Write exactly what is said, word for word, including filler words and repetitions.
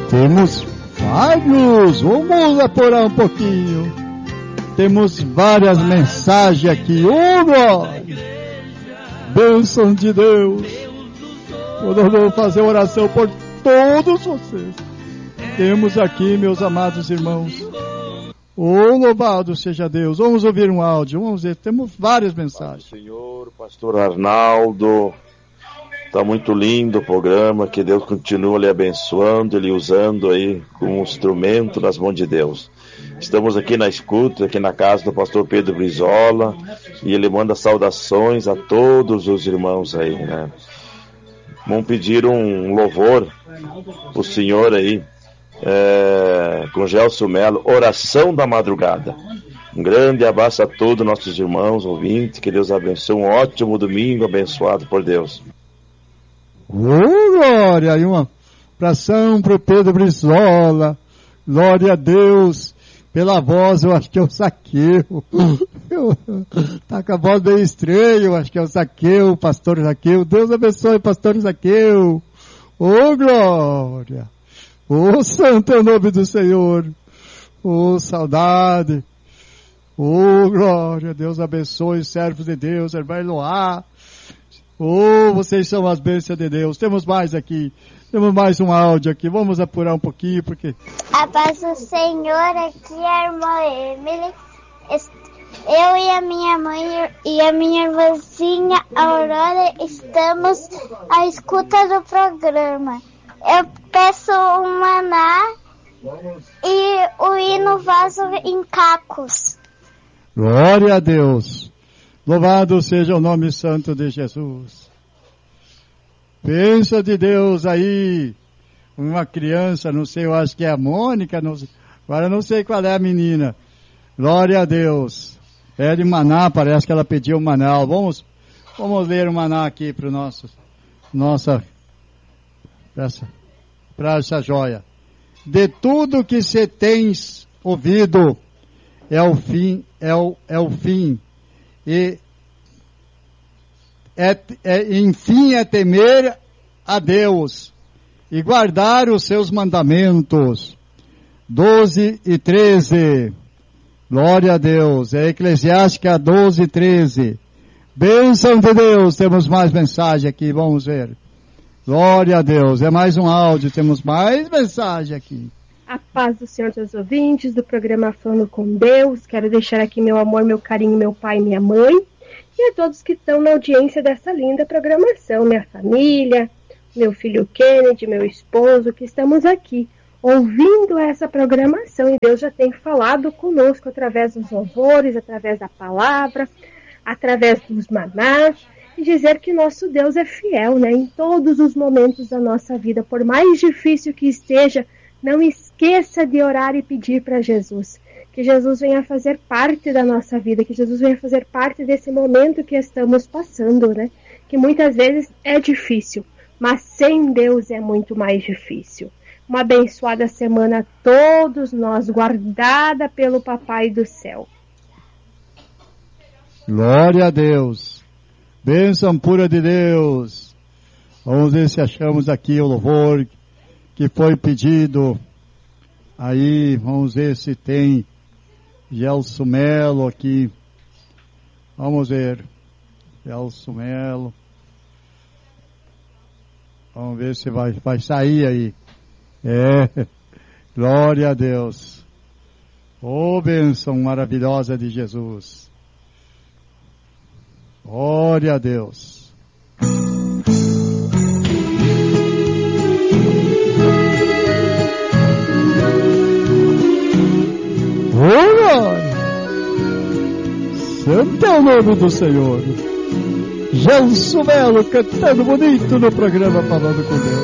Temos vários, vamos apurar um pouquinho. Temos várias mensagens aqui. Oh, glória! Bênção de Deus. Eu vou fazer oração por todos vocês. Temos aqui, meus amados irmãos. Oh, louvado seja Deus. Vamos ouvir um áudio. Vamos ver, temos várias mensagens. Senhor, pastor Arnaldo. Está muito lindo o programa, que Deus continue lhe abençoando, ele usando aí como instrumento nas mãos de Deus. Estamos aqui na escuta, aqui na casa do pastor Pedro Brizola, e ele manda saudações a todos os irmãos aí, né? Vamos pedir um louvor pro senhor aí, é, com Gelson Melo, oração da madrugada. Um grande abraço a todos nossos irmãos ouvintes, que Deus abençoe, um ótimo domingo abençoado por Deus. Oh, glória! E uma oração para o Pedro Brizola. Glória a Deus. Pela voz, eu acho que é o Zaqueu. Eu, tá com a voz bem estranha, eu acho que é o Zaqueu, o pastor Zaqueu. Deus abençoe o pastor Zaqueu. Oh, glória! Oh, santo é o nome do Senhor. Oh, saudade. Oh, glória! Deus abençoe os servos de Deus, irmã Eloá. Oh, vocês são as bênçãos de Deus. Temos mais aqui. Temos mais um áudio aqui. Vamos apurar um pouquinho, porque... A paz do Senhor, aqui é a irmã Emily. Eu e a minha mãe e a minha irmãzinha Aurora estamos à escuta do programa. Eu peço um maná e o hino vaso em cacos. Glória a Deus. Louvado seja o nome santo de Jesus. Pensa de Deus aí, uma criança, não sei, eu acho que é a Mônica, não sei, agora não sei qual é a menina. Glória a Deus. É de maná, parece que ela pediu um maná. Vamos, vamos ler o maná aqui para o nosso, nossa, para essa, para essa joia. De tudo que você tens ouvido, é o fim, é o, é o fim. E é, é, enfim é temer a Deus e guardar os seus mandamentos. doze e treze. Glória a Deus. É Eclesiástica doze e treze. Bênção de Deus. Temos mais mensagem aqui, vamos ver. Glória a Deus. É mais um áudio, temos mais mensagem aqui. A paz do Senhor dos ouvintes do programa Falando com Deus. Quero deixar aqui meu amor, meu carinho, meu pai e minha mãe. E a todos que estão na audiência dessa linda programação. Minha família, meu filho Kennedy, meu esposo, que estamos aqui ouvindo essa programação. E Deus já tem falado conosco através dos louvores, através da palavra, através dos manás. E dizer que nosso Deus é fiel, né? Em todos os momentos da nossa vida. Por mais difícil que esteja, não esqueça de orar e pedir para Jesus. Que Jesus venha fazer parte da nossa vida, que Jesus venha fazer parte desse momento que estamos passando, né? Que muitas vezes é difícil, mas sem Deus é muito mais difícil. Uma abençoada semana a todos nós, guardada pelo Papai do Céu. Glória a Deus. Bênção pura de Deus. Vamos ver se achamos aqui o louvor que foi pedido. Aí, vamos ver se tem Gelson Melo aqui. Vamos ver. Gelson Melo. Vamos ver se vai, vai sair aí. É. Glória a Deus. Oh, bênção maravilhosa de Jesus. Glória a Deus. Glória! Santo é o nome do Senhor. Gelson Melo cantando bonito no programa Falando com Deus.